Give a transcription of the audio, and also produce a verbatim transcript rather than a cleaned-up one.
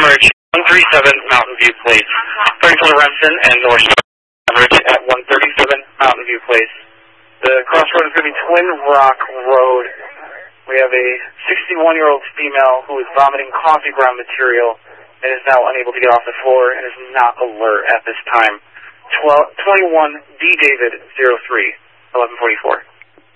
Emerge, one thirty-seven Mountain View Place. Starting from Remsen and North Emerge at one thirty-seven Mountain View Place. The crossroad is going to be Twin Rock Road. We have a sixty-one-year-old female who is vomiting coffee ground material and is now unable to get off the floor and is not alert at this time. twenty-one D David zero three, eleven forty-four.